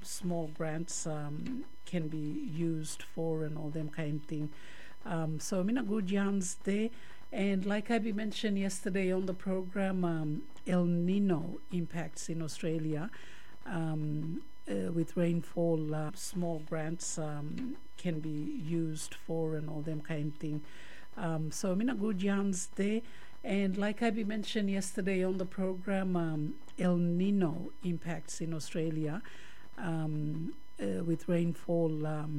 small grants can be used for and all them kind of thing. So mina good Jans there. And like I mentioned yesterday on the program, El Nino impacts in Australia. With rainfall, small grants can be used for and all them kind of thing. So mina good Jans there. And like I mentioned yesterday on the program, El Nino impacts in Australia with rainfall